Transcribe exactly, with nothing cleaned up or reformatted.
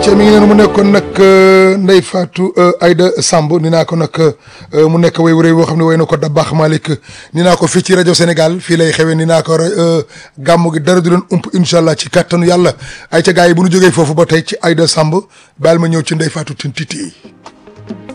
ayca mi ngi noonu mu nekkoon nag Ndeye Fatou Aïda Samb ni naa ko nag mu nekk way wu rëy boo xam ne way na ko Dabakh Malick ni naa ko fii ci rajo Sénégal fii lay xewee ni naa ko gàmmu gi dara du leen ump incha allah ci kattanu yàlla ayca gars yi bu ñu jógee foofu ba tey ci Aïda Samb baal ma ñëw ci Ndeye Fatou Tine Titi